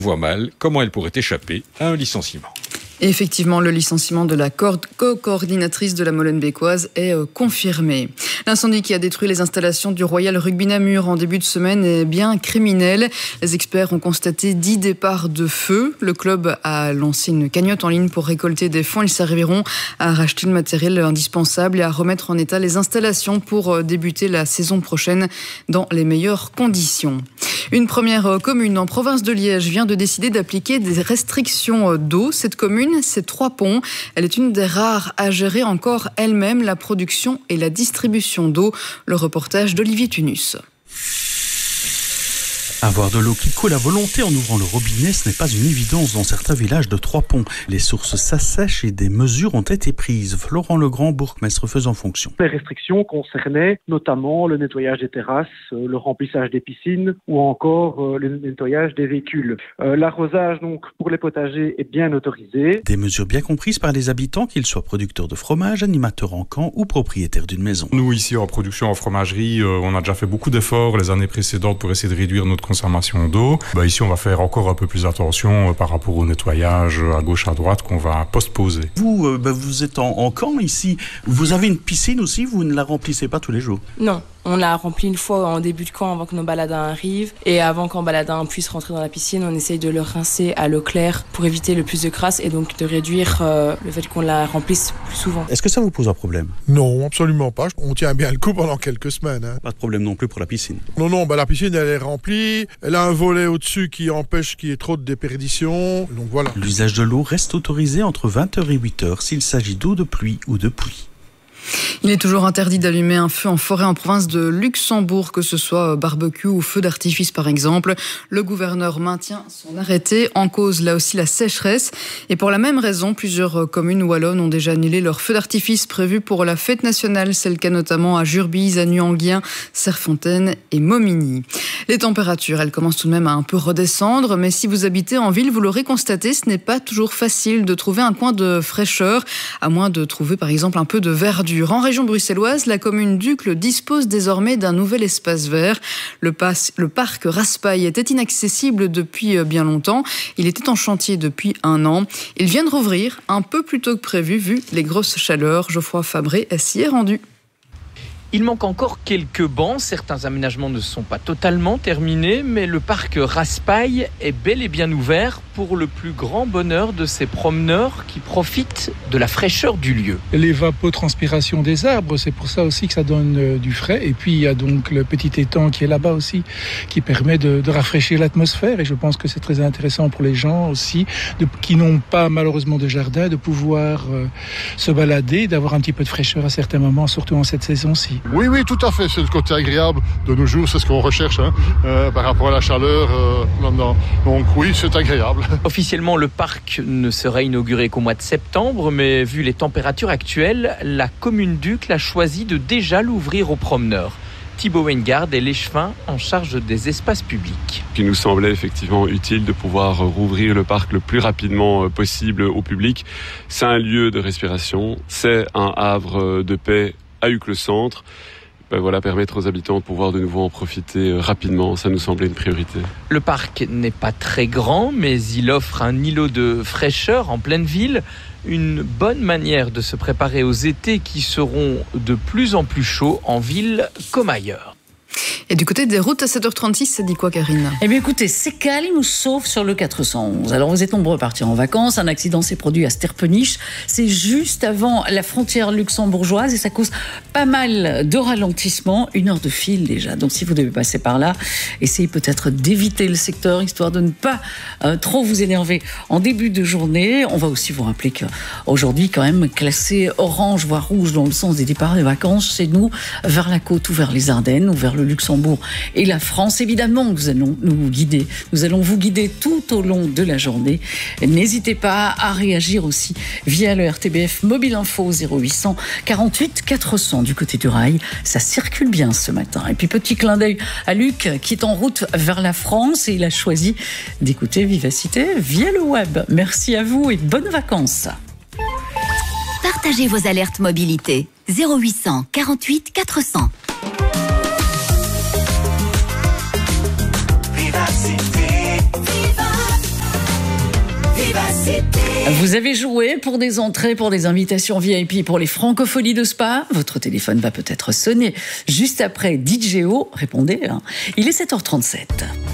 On voit mal comment elle pourrait échapper à un licenciement. Et effectivement, le licenciement de la co-coordinatrice de la Molenbeekoise est confirmé. L'incendie qui a détruit les installations du Royal Rugby Namur en début de semaine est bien criminel. Les experts ont constaté 10 départs de feu. Le club a lancé une cagnotte en ligne pour récolter des fonds. Ils serviront à racheter le matériel indispensable et à remettre en état les installations pour débuter la saison prochaine dans les meilleures conditions. Une première commune en province de Liège vient de décider d'appliquer des restrictions d'eau. Cette commune, c'est Trois-Ponts. Elle est une des rares à gérer encore elle-même la production et la distribution d'eau. Le reportage d'Olivier Tunus. Avoir de l'eau qui coule à volonté en ouvrant le robinet, ce n'est pas une évidence dans certains villages de Trois-Ponts. Les sources s'assèchent et des mesures ont été prises. Florent Legrand, bourgmestre faisant fonction. Les restrictions concernaient notamment le nettoyage des terrasses, le remplissage des piscines ou encore le nettoyage des véhicules. L'arrosage donc pour les potagers est bien autorisé. Des mesures bien comprises par les habitants, qu'ils soient producteurs de fromage, animateurs en camp ou propriétaires d'une maison. Nous ici en production en fromagerie, on a déjà fait beaucoup d'efforts les années précédentes pour essayer de réduire notre consommation d'eau. Ici, on va faire encore un peu plus attention par rapport au nettoyage à gauche, à droite qu'on va postposer. Vous, vous êtes en camp ici. Vous avez une piscine aussi, vous ne la remplissez pas tous les jours? Non. On l'a rempli une fois en début de camp avant que nos baladins arrivent. Et avant qu'un baladin puisse rentrer dans la piscine, on essaye de le rincer à l'eau claire pour éviter le plus de crasse et donc de réduire le fait qu'on la remplisse plus souvent. Est-ce que ça vous pose un problème? Non, absolument pas. On tient bien le coup pendant quelques semaines. Pas de problème non plus pour la piscine? Non, la piscine elle est remplie. Elle a un volet au-dessus qui empêche qu'il y ait trop de déperdition. Donc voilà. L'usage de l'eau reste autorisé entre 20h et 8h s'il s'agit d'eau de pluie ou de pluie. Il est toujours interdit d'allumer un feu en forêt en province de Luxembourg, que ce soit barbecue ou feu d'artifice par exemple. Le gouverneur maintient son arrêté, en cause là aussi la sécheresse. Et pour la même raison, plusieurs communes wallonnes ont déjà annulé leur feu d'artifice prévu pour la fête nationale. C'est le cas notamment à Jurbise, à Nuanguien, Serfontaine et Momigny. Les températures, elles commencent tout de même à un peu redescendre, mais si vous habitez en ville, vous l'aurez constaté, ce n'est pas toujours facile de trouver un coin de fraîcheur, à moins de trouver par exemple un peu de verdure. En région bruxelloise, la commune d'Uccle dispose désormais d'un nouvel espace vert. Le parc Raspail était inaccessible depuis bien longtemps. Il était en chantier depuis 1 an. Il vient de rouvrir un peu plus tôt que prévu, vu les grosses chaleurs. Geoffroy Fabré s'y est rendu. Il manque encore quelques bancs, certains aménagements ne sont pas totalement terminés, mais le parc Raspail est bel et bien ouvert pour le plus grand bonheur de ces promeneurs qui profitent de la fraîcheur du lieu. L'évapotranspiration des arbres, c'est pour ça aussi que ça donne du frais. Et puis il y a donc le petit étang qui est là-bas aussi, qui permet de rafraîchir l'atmosphère. Et je pense que c'est très intéressant pour les gens aussi, qui n'ont pas malheureusement de jardin, de pouvoir se balader, d'avoir un petit peu de fraîcheur à certains moments, surtout en cette saison-ci. Oui, tout à fait. C'est le côté agréable de nos jours, c'est ce qu'on recherche par rapport à la chaleur là-dedans. Donc oui, c'est agréable. Officiellement, le parc ne sera inauguré qu'au mois de septembre, mais vu les températures actuelles, la commune d'Uccle a choisi de déjà l'ouvrir aux promeneurs. Thibaut Weingard est l'échevin en charge des espaces publics. Il nous semblait effectivement utile de pouvoir rouvrir le parc le plus rapidement possible au public. C'est un lieu de respiration, c'est un havre de paix à Uccle Centre. Permettre aux habitants de pouvoir de nouveau en profiter rapidement, ça nous semblait une priorité. Le parc n'est pas très grand, mais il offre un îlot de fraîcheur en pleine ville. Une bonne manière de se préparer aux étés qui seront de plus en plus chauds en ville comme ailleurs. Et du côté des routes à 7h36, ça dit quoi, Karine ? Eh bien écoutez, c'est calme, sauf sur le 411. Alors vous êtes nombreux à partir en vacances. Un accident s'est produit à Sterpenich. C'est juste avant la frontière luxembourgeoise et ça cause pas mal de ralentissements. 1 heure de file déjà. Donc si vous devez passer par là, essayez peut-être d'éviter le secteur, histoire de ne pas trop vous énerver en début de journée. On va aussi vous rappeler qu'aujourd'hui, quand même, classé orange voire rouge dans le sens des départs des vacances, c'est nous, vers la côte ou vers les Ardennes ou vers le Luxembourg et la France. Évidemment, nous allons vous guider tout au long de la journée. N'hésitez pas à réagir aussi via le RTBF Mobile Info 0800 48 400 du côté du rail. Ça circule bien ce matin. Et puis petit clin d'œil à Luc qui est en route vers la France et il a choisi d'écouter Vivacité via le web. Merci à vous et bonnes vacances. Partagez vos alertes mobilité 0800 48 400. Vous avez joué pour des entrées, pour des invitations VIP pour les Francopholies de Spa. Votre téléphone va peut-être sonner juste après DJO. Répondez, hein. Il est 7h37.